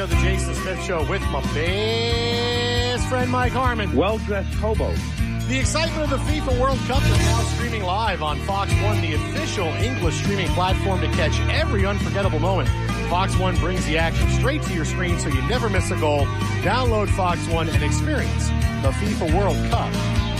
of the Jason Smith Show with my best friend Mike Harmon. Well-dressed hobo. The excitement of the FIFA World Cup is now streaming live on Fox One, the official English streaming platform to catch every unforgettable moment. Fox One brings the action straight to your screen so you never miss a goal. Download Fox One and experience the FIFA World Cup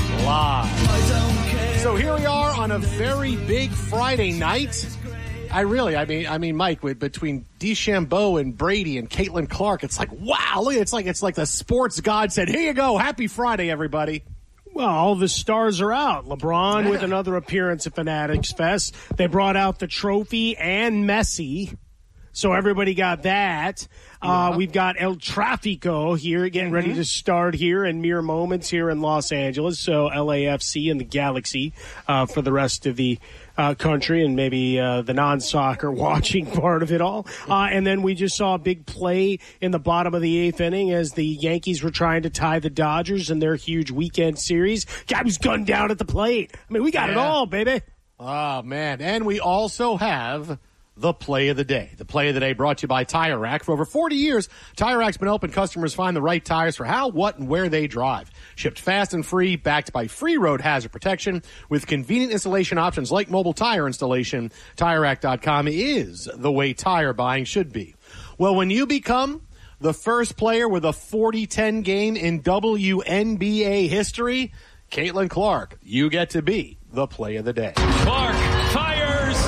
live. So here we are on a very big Friday night. I mean, Mike, between DeChambeau and Brady and Caitlin Clark, it's like, wow, look, it's like the sports god said, here you go, happy Friday, everybody. Well, all the stars are out. LeBron with another appearance at Fanatics Fest. They brought out the trophy and Messi. So everybody got that. We've got El Tráfico here getting ready to start here in mere moments here in Los Angeles. So LAFC and the Galaxy for the rest of the country and maybe the non-soccer watching part of it all. And then we just saw a big play in the bottom of the eighth inning as the Yankees were trying to tie the Dodgers in their huge weekend series. Guy was gunned down at the plate. I mean, we got it all, baby. Oh, man. And we also have the play of the day. The play of the day brought to you by Tire Rack. For over 40 years, Tire Rack's been helping customers find the right tires for how, what, and where they drive. Shipped fast and free, backed by free road hazard protection with convenient installation options like mobile tire installation. TireRack.com is the way tire buying should be. Well, when you become the first player with a 40-10 game in WNBA history, Caitlin Clark, you get to be the play of the day. Clark fires.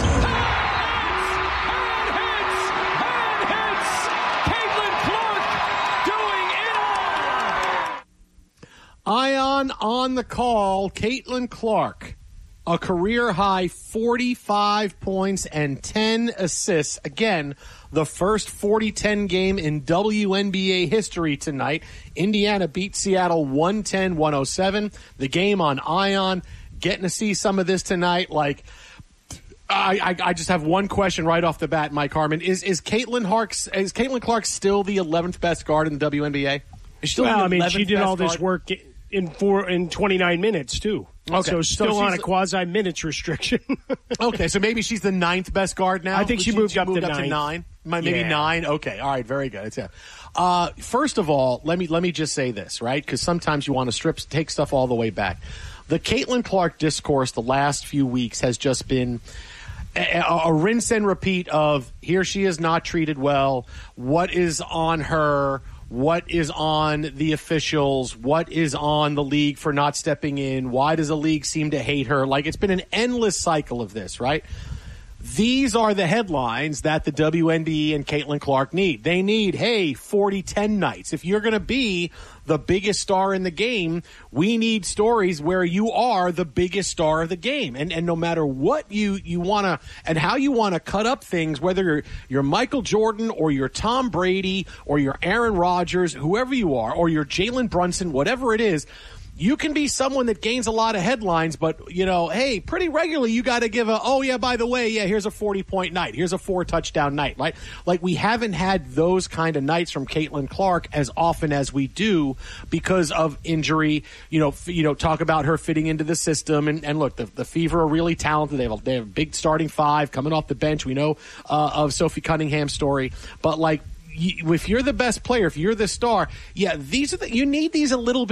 Ion on the call, Caitlin Clark, a career-high 45 points and 10 assists. Again, the first 40-10 game in WNBA history tonight. Indiana beat Seattle 110-107. The game on Ion. Getting to see some of this tonight. Like, I just have one question right off the bat, Mike Harmon. Is Caitlin Clark still the 11th best guard in the WNBA? She did all this work in 29 minutes, too. Okay. So still on a quasi-minutes restriction. Okay, so maybe she's the 9th best guard now? I think she moved up to 9. Maybe 9? Okay, all right, very good. First of all, let me just say this, right? Because sometimes you want to take stuff all the way back. The Caitlin Clark discourse the last few weeks has just been a rinse and repeat of here she is not treated well, what is on her, what is on the officials, what is on the league for not stepping in, why does the league seem to hate her? Like, it's been an endless cycle of this, right? These are the headlines that the WNBA and Caitlin Clark need. They need, 40-10 nights. If you're going to be the biggest star in the game, we need stories where you are the biggest star of the game. And no matter what you want to and how you want to cut up things, whether you're Michael Jordan or you're Tom Brady or you're Aaron Rodgers, whoever you are, or you're Jalen Brunson, whatever it is, you can be someone that gains a lot of headlines, but, pretty regularly you got to give by the way, here's a 40-point night. Here's a 4-touchdown night, right? Like, we haven't had those kind of nights from Caitlin Clark as often as we do because of injury. Talk about her fitting into the system. And look, the Fever are really talented. They have a big starting 5 coming off the bench. We know of Sophie Cunningham's story. But, if you're the best player, if you're the star, you need these a little bit